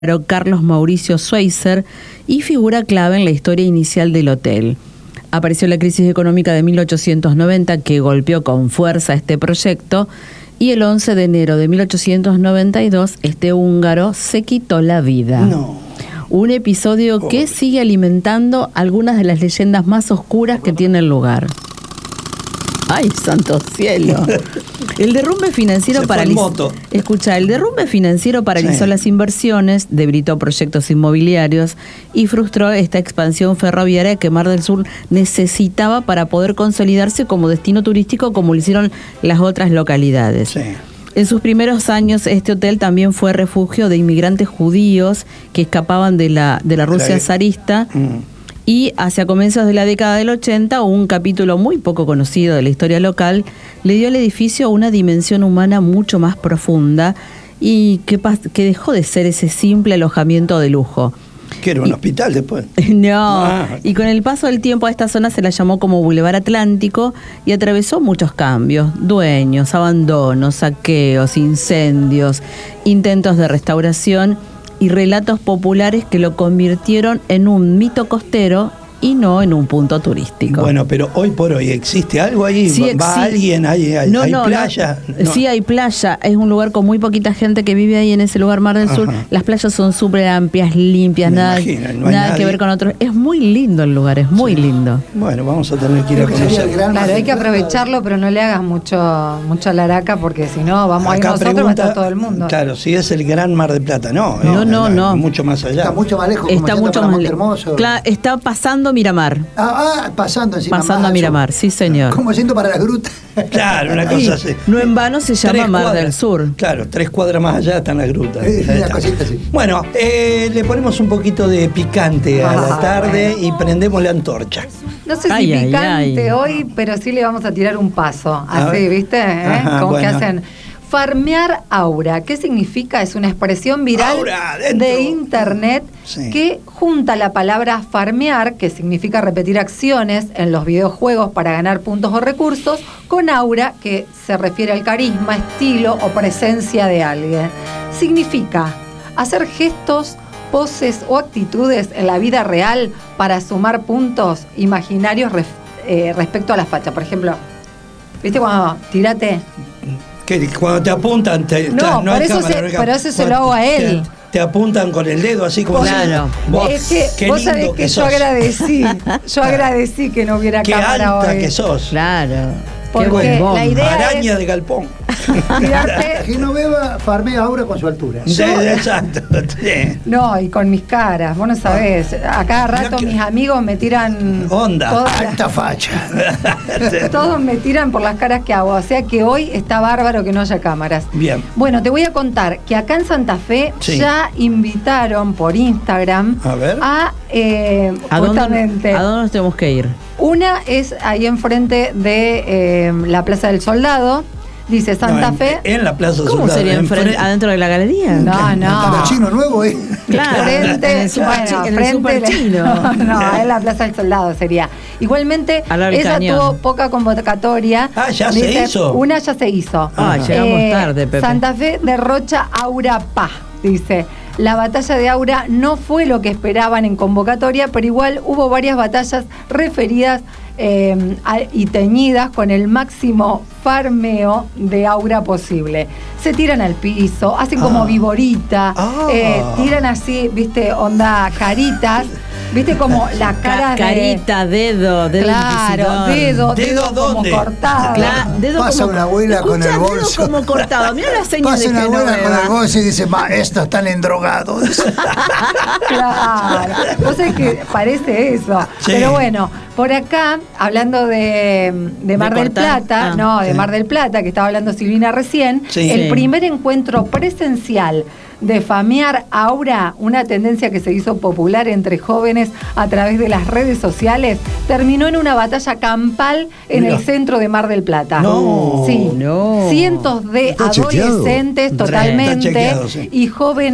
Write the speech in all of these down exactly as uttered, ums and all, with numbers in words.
Carlos Mauricio Schweizer y figura clave en la historia inicial del hotel. Apareció la crisis económica de mil ochocientos noventa que golpeó con fuerza este proyecto y el once de enero de mil ochocientos noventa y dos este húngaro se quitó la vida. No. Un episodio oh. que sigue alimentando algunas de las leyendas más oscuras que tiene el lugar. ¡Ay, santo cielo! El derrumbe financiero paralizó. Escucha, el derrumbe financiero paralizó sí. las inversiones, debilitó proyectos inmobiliarios y frustró esta expansión ferroviaria que Mar del Sur necesitaba para poder consolidarse como destino turístico, como lo hicieron las otras localidades. Sí. En sus primeros años, este hotel también fue refugio de inmigrantes judíos que escapaban de la, de la Rusia la... zarista. Mm. Y hacia comienzos de la década del ochenta, un capítulo muy poco conocido de la historia local le dio al edificio una dimensión humana mucho más profunda y que, que dejó de ser ese simple alojamiento de lujo. ¿Que era un y, hospital después? No, ah. y con el paso del tiempo a esta zona se la llamó como Boulevard Atlántico y atravesó muchos cambios, dueños, abandonos, saqueos, incendios, intentos de restauración y relatos populares que lo convirtieron en un mito costero y no en un punto turístico. Bueno, pero hoy por hoy, ¿existe algo ahí? Sí, ¿Va sí. alguien? ¿Hay, hay, no, hay no, playa? No. No. Sí, hay playa. Es un lugar con muy poquita gente que vive ahí en ese lugar, Mar del Ajá. Sur. Las playas son súper amplias, limpias, Me nada, imagino, no nada que ver con otros. Es muy lindo el lugar, es muy sí. lindo. Bueno, vamos a tener que ir a conocer. Claro, hay que aprovecharlo, pero no le hagas mucho mucha laraca, porque si no, vamos Acá a ir nosotros, pregunta, va a estar todo el mundo. Claro, si es el Gran Mar del Plata, no. No, eh, no, no. Mucho más allá. Está mucho más lejos. Está mucho más lejos. Claro, está pasando Miramar. Ah, Ah, pasando encima. Pasando a Miramar, sí señor. Como yendo para las grutas. Claro, una cosa así. No en vano se llama tres Mar cuadras, del Sur. Claro, tres cuadras más allá están las grutas. Eh, una cosita así. Bueno, eh, le ponemos un poquito de picante a ah, la tarde bueno. y prendemos la antorcha. No sé si ay, picante ay, ay. hoy, pero sí le vamos a tirar un paso. Así, ¿viste? ¿Eh? Ajá, Como bueno. que hacen. Farmear aura, ¿qué significa? Es una expresión viral aura, de internet sí. que junta la palabra farmear, que significa repetir acciones en los videojuegos para ganar puntos o recursos, con aura, que se refiere al carisma, estilo o presencia de alguien. Significa hacer gestos, poses o actitudes en la vida real para sumar puntos imaginarios ref, eh, respecto a la facha. Por ejemplo, ¿viste cuando tirate? Que cuando te apuntan, te, no, ta, no por hay eso cámara, se, no hay pero eso se lo hago a él. Te, te apuntan con el dedo así como claro. Vos, es que qué vos lindo sabés que, que yo sos. agradecí, yo agradecí que no hubiera qué cámara alta hoy. que sos. Claro. Porque la idea araña es de galpón. tirarte. Genoveva farmea aura con su altura. Sí, exacto. Sí. No, y con mis caras, vos no sabés. A cada rato que... mis amigos me tiran. Onda. Alta facha. Todos me tiran por las caras que hago. O sea que hoy está bárbaro que no haya cámaras. Bien. Bueno, te voy a contar que acá en Santa Fe sí. ya invitaron por Instagram a ver. A, eh, ¿A justamente. Dónde, ¿A dónde nos tenemos que ir? Una es ahí enfrente de eh, la Plaza del Soldado. Dice Santa no, en, Fe. En la Plaza del ¿Cómo Soldado. sería? Enfrente, ¿adentro de la galería? No, no. El chino nuevo, ¿eh? Claro. Frente, en el super, bueno, en el frente super chino. No, no, es la Plaza del Soldado sería. Igualmente, esa cañón. tuvo poca convocatoria. Ah, ya Dice, se hizo. Una ya se hizo. Ah, eh, llegamos tarde, Pepe. Santa Fe derrocha Aura Paz, dice. La batalla de Aura no fue lo que esperaban en convocatoria, pero igual hubo varias batallas referidas eh, a, y teñidas con el máximo farmeo de aura posible. Se tiran al piso, hacen ah. como viborita, ah. eh, tiran así, viste, onda caritas. ¿Viste como la cara Ca carita, de... dedo, dedo Claro, dedo, dedo, ¿Dedo como dónde? cortado. Claro, dedo Pasa como, una abuela escucha, con el bolso. Dedo como cortado. Mira las señas Pasa de una abuela Genoveva. con el bolso y dice, ma, estos están endrogados. Claro. Vos sabés que parece eso. Sí. Pero bueno, por acá, hablando de, de Mar de del cortar. Plata, ah, no, de sí. Mar del Plata, que estaba hablando Silvina recién, sí. el sí. primer encuentro presencial de famear aura, una tendencia que se hizo popular entre jóvenes a través de las redes sociales, terminó en una batalla campal en Mira. el centro de Mar del Plata. No, sí. no. Cientos de Está adolescentes chequeado. totalmente Está chequeado, sí. y jóvenes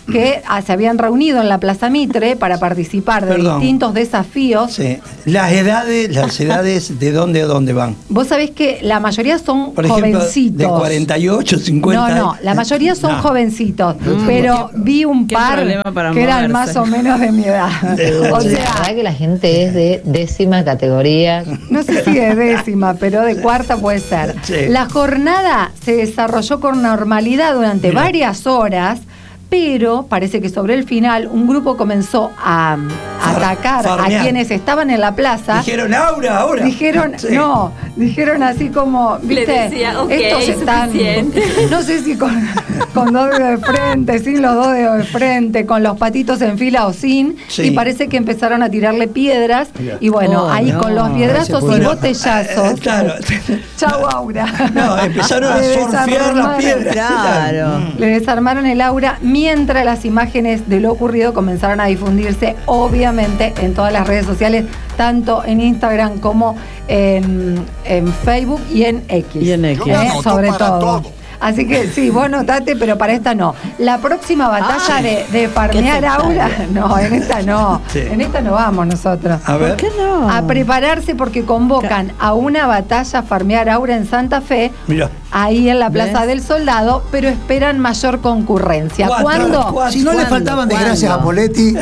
que ah, se habían reunido en la Plaza Mitre para participar de Perdón. distintos desafíos. Sí. Las edades, las edades de dónde a dónde van. Vos sabés que la mayoría son Por ejemplo, jovencitos. de cuarenta y ocho, cincuenta. No, no, la mayoría son No. jovencitos, pero vi un Qué par problema para que eran moverse. más o menos de mi edad. O La sea, verdad que la gente es de décima categoría. no sé si de décima, pero de cuarta puede ser. Sí. La jornada se desarrolló con normalidad durante Mirá. varias horas, pero parece que sobre el final un grupo comenzó a, a Far- atacar farmear. a quienes estaban en la plaza. Dijeron, ahora, ahora. Dijeron, Sí. no, dijeron así como, viste, Le decía, ok, estos están, suficiente. no sé si con, con dos dedos de frente, sin los dos dedos de frente, con los patitos en fila o sin, Sí. y parece que empezaron a tirarle piedras, Mirá. y bueno, Oh, ahí no. con los piedrazos y Bueno, botellazos, eh, claro. chau Aura. No, empezaron a Le surfear las desarmaron- piedras. Claro. Mm. Le desarmaron el aura mientras las imágenes de lo ocurrido comenzaron a difundirse, obviamente, en todas las redes sociales, tanto en Instagram como en, en Facebook y en X. Y en X. ¿eh? Yo anoto Sobre para todo. todo. Así que sí, vos notate, pero para esta no. La próxima batalla Ay, de, de farmear qué aura, no, en esta no. Sí. En esta no vamos nosotros. A ver. ¿Por qué no? A prepararse porque convocan a una batalla farmear aura en Santa Fe, Mirá. ahí en la Plaza ¿Ves? del Soldado, pero esperan mayor concurrencia. Cuatro, ¿Cuándo? cuatro. Si no le ¿Cuándo? faltaban ¿Cuándo? desgracias a Poletti,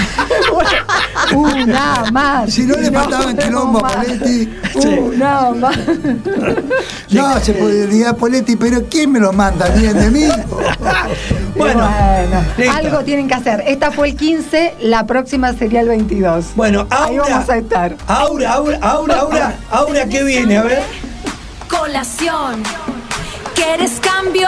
Uh, nada más. si no le No faltaban podemos quilombo a más. Poletti, Uh, nada más. no se podría Poletti, pero ¿quién me lo manda bien de mí? Bueno, Bueno, listo. algo tienen que hacer. Esta fue el quince, la próxima sería el veintidós. Bueno, Ahí Aura. vamos a estar. Aura, Aura, Aura, Aura, Aura, ¿qué viene? A ver. Colación. ¿Quieres cambio?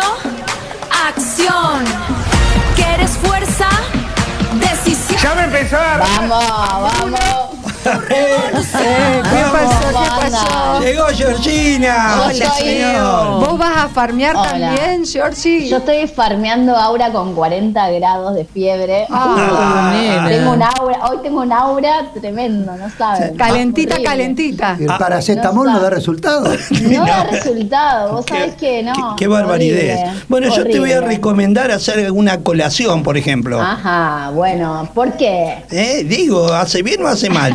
Acción. ¿Quieres fuerza? Decisión. Vamos, vamos. Eh, ¿Qué pasó? ¿Qué pasó? Llegó Georgina. Hola, Sí, señor. ¿Vos vas a farmear Hola. también, Georgie? Yo estoy farmeando aura con cuarenta grados de fiebre. Ah, nena. Tengo un aura, hoy tengo un aura tremendo, no saben. calentita, Horrible. calentita. El paracetamol no no da sabe. resultado. No da resultado, vos sabés que no. Qué, qué barbaridad. horrible, Bueno, yo te voy a horrible. recomendar hacer una colación, por ejemplo. Ajá, bueno, ¿por qué? ¿Eh? Digo, ¿hace bien o hace mal?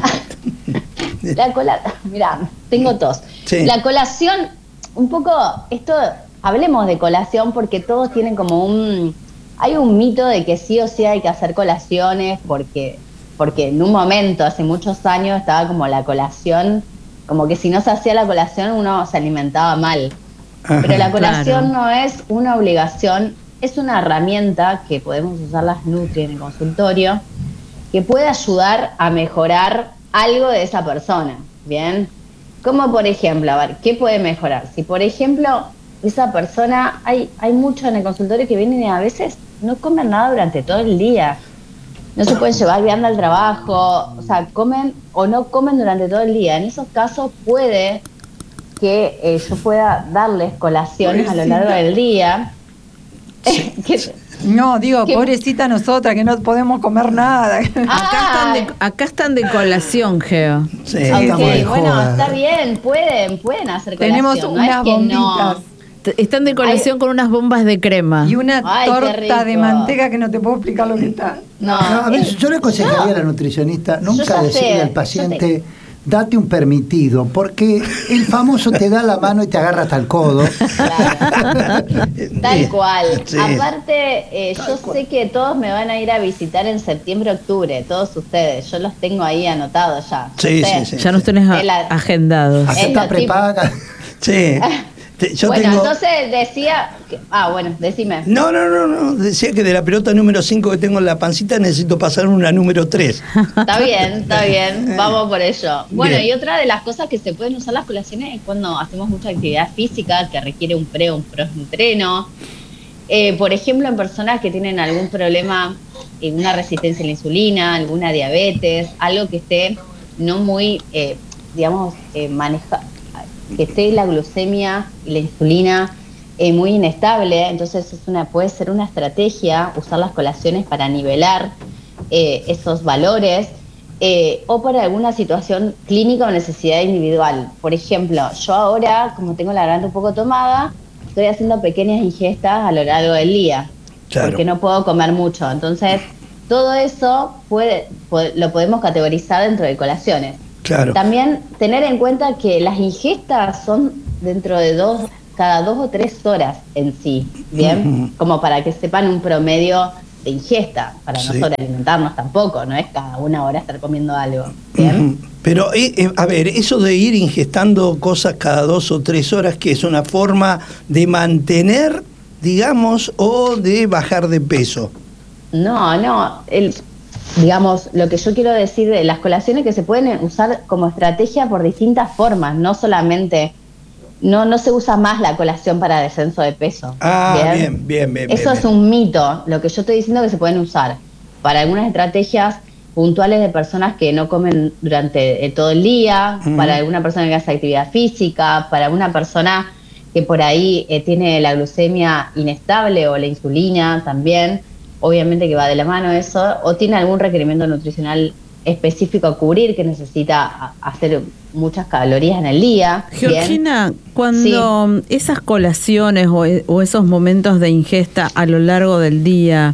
La cola, mirá, tengo tos. Sí. La colación, un poco, esto, hablemos de colación porque todos tienen como un, hay un mito de que sí o sí hay que hacer colaciones porque, porque en un momento, hace muchos años, estaba como la colación, como que si no se hacía la colación uno se alimentaba mal. Ajá, Pero la colación claro. no es una obligación, es una herramienta que podemos usar las Nutri en el consultorio, que puede ayudar a mejorar algo de esa persona, ¿bien? Como por ejemplo, a ver, ¿qué puede mejorar? Si por ejemplo, esa persona, hay, hay mucho en el consultorio que vienen y a veces no comen nada durante todo el día, no se pueden llevar bien al trabajo, o sea, comen o no comen durante todo el día. En esos casos puede que eh, yo pueda darles colaciones a lo largo del día. Que- No, digo, ¿Qué? pobrecita nosotras que no podemos comer nada. Acá están, Ah, de, acá están de colación, Geo. Sí. ok, Estamos de bueno, joda. está bien, pueden, pueden hacer colación. Tenemos no unas es que bombitas no. T- Están de colación con unas bombas de crema. Y una Ay, qué torta de rico. manteca que no te puedo explicar lo que está. No, No, a ver, es- yo le aconsejaría yo- a la nutricionista nunca ya decirle sé, al yo paciente, date un permitido, porque el famoso te da la mano y te agarra hasta el codo. Claro. Tal cual. Sí. Aparte, eh, yo sé que todos me van a ir a visitar en septiembre, octubre, todos ustedes. Yo los tengo ahí anotados ya. Yo Sí, sé. sí, sí. Ya nos tenés a- Es la- agendados. Es Está lo tipo- prepaga. Sí. Te- Yo bueno, tengo... entonces decía. Que, ah, bueno, decime. No, no, no, no. Decía que de la pelota número cinco que tengo en la pancita necesito pasar una número tres. Está bien, está bien, vamos por ello. Bueno, Bien. y otra de las cosas que se pueden usar las colaciones es cuando hacemos mucha actividad física que requiere un pre o un post-entreno. Eh, por ejemplo, en personas que tienen algún problema, eh, una resistencia a la insulina, alguna diabetes, algo que esté no muy, eh, digamos, eh, maneja, que esté la glucemia y la insulina eh, muy inestable, entonces es una, puede ser una estrategia usar las colaciones para nivelar eh, esos valores eh, o para alguna situación clínica o necesidad individual. Por ejemplo, yo ahora, como tengo la garganta un poco tomada, estoy haciendo pequeñas ingestas a lo largo del día. Claro. porque no puedo comer mucho. Entonces, todo eso puede, puede, lo podemos categorizar dentro de colaciones. Claro. También tener en cuenta que las ingestas son dentro de dos, cada dos o tres horas en sí, ¿bien? Uh-huh. Como para que sepan un promedio de ingesta, para sí. no sobrealimentarnos tampoco, no es cada una hora estar comiendo algo, ¿bien? Uh-huh. Pero, eh, eh, a ver, eso de ir ingestando cosas cada dos o tres horas, ¿qué es una forma de mantener, digamos, o de bajar de peso? No, no, el... digamos, lo que yo quiero decir de las colaciones que se pueden usar como estrategia por distintas formas, no solamente, no, no se usa más la colación para descenso de peso. Ah, bien, bien, bien. bien Eso bien, es un mito, lo que yo estoy diciendo que se pueden usar para algunas estrategias puntuales de personas que no comen durante todo el día, uh-huh. para alguna persona que hace actividad física, para alguna persona que por ahí eh, tiene la glucemia inestable o la insulina también. Obviamente que va de la mano eso, o tiene algún requerimiento nutricional específico a cubrir, que necesita hacer muchas calorías en el día. Georgina, ¿bien? Cuando sí. esas colaciones o, o esos momentos de ingesta a lo largo del día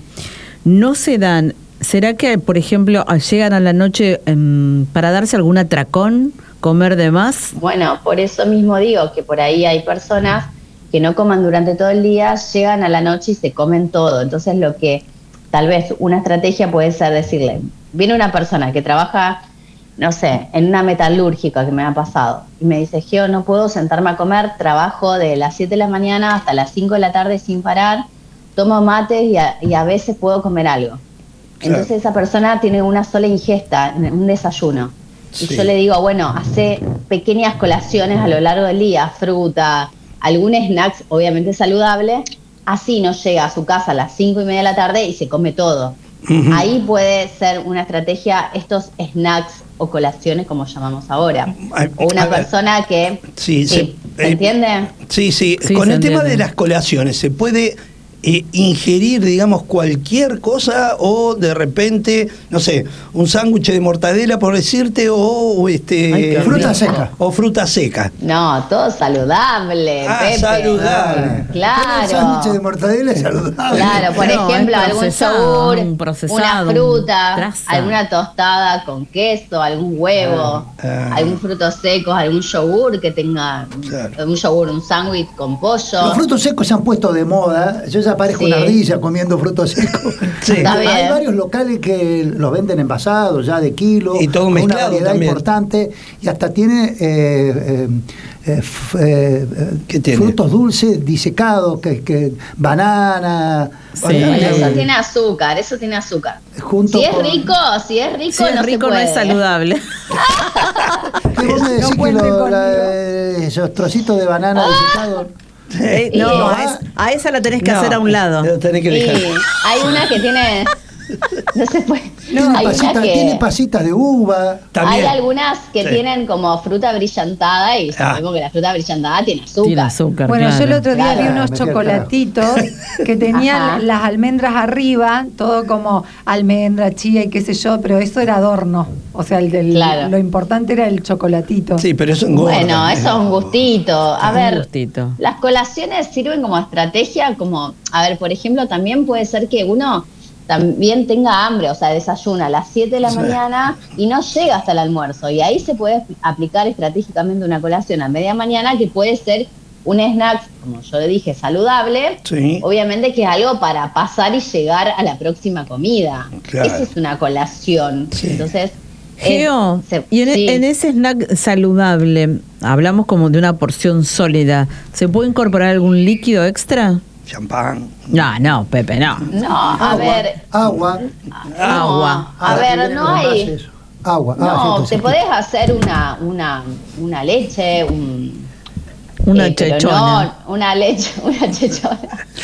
no se dan, ¿será que, por ejemplo, llegan a la noche um, para darse algún atracón, comer de más? Bueno, por eso mismo digo que por ahí hay personas que no coman durante todo el día, llegan a la noche y se comen todo. Entonces lo que tal vez una estrategia puede ser decirle, viene una persona que trabaja, no sé, en una metalúrgica que me ha pasado, y me dice, Geo, no puedo sentarme a comer, trabajo de las siete de la mañana hasta las cinco de la tarde sin parar, tomo mates y a, y a veces puedo comer algo. Claro. Entonces esa persona tiene una sola ingesta, un desayuno. Sí. Y yo le digo, bueno, hace pequeñas colaciones a lo largo del día, fruta, algún snack obviamente saludable, así no llega a su casa a las cinco y media de la tarde y se come todo. Uh-huh. Ahí puede ser una estrategia estos snacks o colaciones como llamamos ahora. O una persona que... Sí, sí, se, ¿se eh, entiende? Sí, sí. sí Con el entiende. tema de las colaciones, ¿se puede eh, ingerir, digamos, cualquier cosa o de repente, no sé, un sándwich de mortadela, por decirte, o, o este... Ay, fruta seca. O fruta seca. No, todo saludable, Ah, Pepe. saludable. Claro. Un sándwich de mortadela es saludable. Claro, por No, ejemplo, es algún procesado, yogur, un procesado, una fruta, traza. alguna tostada con queso, algún huevo, Ah, ah. algún frutos secos, algún yogur que tenga, Claro. un yogur, un sándwich con pollo. Los frutos secos se han puesto de moda. Yo ya parezco Sí. una ardilla comiendo frutos secos. Sí. Está bien. Hay varios locales que los venden envasados ya de kilo, Y todo con una mezclado variedad también. importante, y hasta tiene eh, eh, eh, f- eh, ¿Qué tiene? frutos dulces disecados, que, que banana. Sí. Bueno, banana, eso eh, tiene azúcar, eso tiene azúcar. junto Si es con- rico, si es rico, Si es no rico se no puede. es saludable. que vos me decís que cuente lo- conmigo. la- esos trocitos de banana disecados. Eh, no, Y- a, es- a esa la tenés que No, hacer a un lado. lo tenés que Sí, dejar. hay una que tiene... No se puede. Tiene, hay pasitas, una que... tiene pasitas de uva. También. Hay algunas que Sí. tienen como fruta brillantada y Ah. sabemos que la fruta brillantada tiene azúcar. Tiene azúcar, Bueno, claro. yo el otro día Claro, vi unos me fui al chocolatitos que tenían Ajá. las almendras arriba, todo como almendra, chía y qué sé yo, pero eso era adorno. O sea, el del- Claro. lo importante era el chocolatito. Sí, pero eso engorda. Bueno, eso es un gustito. A Un ver, gustito. las colaciones sirven como estrategia, como, a ver, por ejemplo, también puede ser que uno también tenga hambre, o sea, desayuna a las siete de la Sí. mañana y no llega hasta el almuerzo. Y ahí se puede aplicar estratégicamente una colación a media mañana que puede ser un snack, como yo le dije, saludable. Sí. Obviamente que es algo para pasar y llegar a la próxima comida. Claro. Esa es una colación. Sí. Entonces, Geo, eh, se- y en, sí. en ese snack saludable, hablamos como de una porción sólida, ¿se puede incorporar algún líquido extra? Champán. No, no, Pepe, no. No, a Agua, ver, agua. no, Agua. a Ah, ver, tiene no un hay... envase eso. Agua. Ah, No, cierto, te cierto. podés hacer una, una, una leche, un... Una eh, pero chechona. no, una leche, una chechona.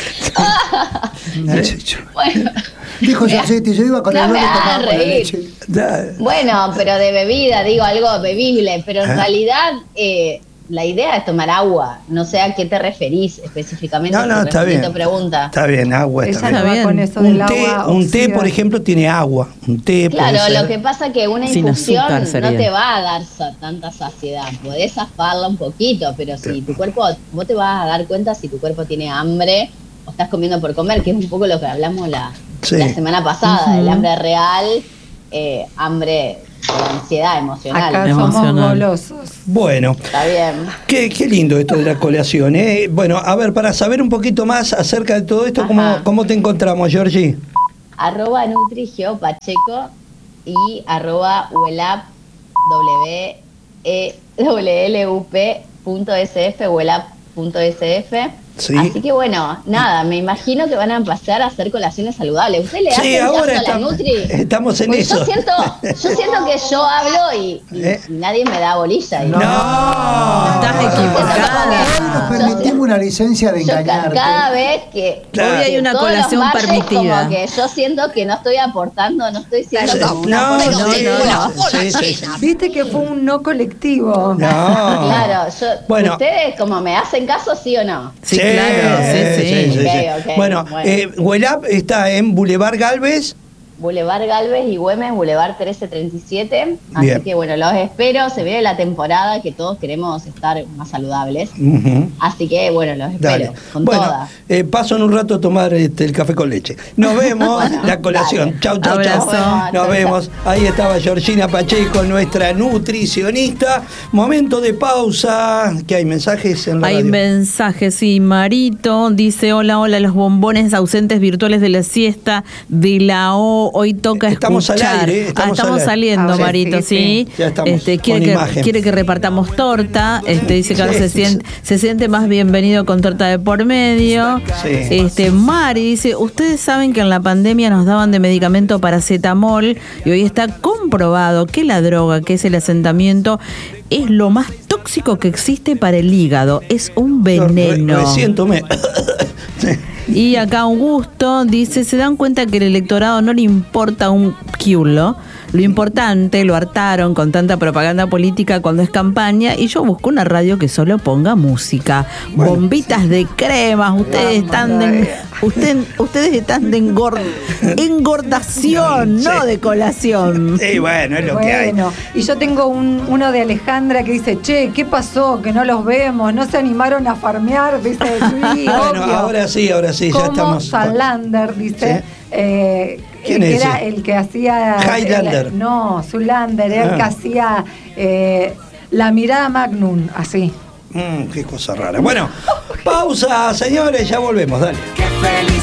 Una Sí. leche. Bueno, Dijo Giorgetti, yo iba con No el me huevo y hagas tomaba con la reír. leche. Da- bueno, pero de bebida, digo algo bebible, pero en Ah. realidad eh, la idea es tomar agua. No sé a qué te referís específicamente. No, no, si está respondí bien. tu pregunta. Está bien, agua está Ella bien. no va bien. con eso Un del té, agua un té, oxida. por ejemplo, tiene agua. Un té Claro, puede ser. lo que pasa que una Sin infusión azúcar sería. no te va a dar sa- tanta saciedad. Podés zafarla un poquito, pero si tu cuerpo, vos te vas a dar cuenta si tu cuerpo tiene hambre o estás comiendo por comer, que es un poco lo que hablamos la, sí. la semana pasada, Uh-huh. el hambre real, eh, hambre de ansiedad emocional. Acá Emocional. somos golosos. Bueno, Está bien. qué, qué lindo esto de la colación, ¿eh? Bueno, a ver, para saber un poquito más acerca de todo esto, ¿cómo, Ajá. cómo te encontramos, Georgie? Arroba Nutri Geo Pacheco y arroba Welap W E W L U P punto S F, welap punto S F. Sí. Así que bueno, nada, me imagino que van a pasar a hacer colaciones saludables. ¿Usted le Sí, hace ahora caso a la estamos- Nutri? estamos en Pues eso. Yo siento, yo siento que yo hablo y, y- ¿Eh? y nadie me da bolilla. Y No. Estás equivocada. Hoy nos permitimos una licencia de Yo ca- engañarte. cada vez que Claro. Hoy hay una todos los colación martes permitida. como que yo siento que no estoy aportando, no estoy siendo Sí. como una No, fuerza no, colectiva. no, sí, sí, sí. Viste que fue un no colectivo. No. Claro, yo, Bueno. ustedes como me hacen caso, ¿sí o no? Sí, claro, sí, sí. Ok, ok, Bueno, bueno. eh, Welap está en Boulevard Galvez. Boulevard Galvez y Güemes, Boulevard trece treinta y siete. Así Bien. que bueno, los espero. Se viene la temporada que todos queremos estar más saludables. Ujú. Así que bueno, los espero. Dale. Con Bueno, todas. eh, paso en un rato a tomar este, el café con leche. Nos vemos, la colación. dale. Chau, chau, Abrazo. chau. Nos Nos vemos. vemos. Ahí estaba Georgina Pacheco, nuestra nutricionista. Momento de pausa. ¿Qué hay? ¿Mensajes en la Hay radio? mensajes, sí. Marito dice: hola, hola, los bombones ausentes virtuales de la siesta de la O. Hoy toca Estamos al escuchar. aire, estamos Ah, estamos al aire. saliendo, Ah, sí, Marito, sí, sí. sí. Ya estamos Este, quiere, con que, imagen. quiere que repartamos torta. Este, dice que ahora Sí, se, sí, siente, se siente más bienvenido con torta de por medio. Sí. Este, Mari dice: ustedes saben que en la pandemia nos daban de medicamento paracetamol y hoy está comprobado que la droga, que es el asentamiento, es lo más tóxico que existe para el hígado. Es un veneno. Re- recién tomé. Sí. Y acá Augusto dice: se dan cuenta que el electorado no le importa un culo. Lo importante, lo hartaron con tanta propaganda política cuando es campaña, y yo busco una radio que solo ponga música. Bueno. Bombitas de cremas, ustedes están de, usted, ustedes están de engor- engordación, Sí. no de colación. Sí, bueno, es lo que hay. Bueno, y yo tengo un, uno de Alejandra que dice: che, ¿qué pasó? Que no los vemos, no se animaron a farmear, dice. Sí, Bueno, obvio. ahora sí, ahora sí, ya Como estamos. Salander, dice. Sí. eh, ¿Quién que es era ese? el que hacía. Highlander. el- no, Zulander, era el Ah. que hacía eh, la mirada Magnum, así. Mm, qué cosa rara. Bueno, pausa, señores, ya volvemos, dale.